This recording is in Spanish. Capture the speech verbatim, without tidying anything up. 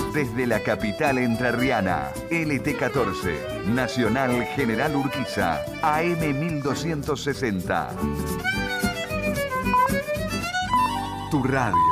Desde la capital entrerriana, L T catorce, Nacional General Urquiza, A M mil doscientos sesenta. Tu radio.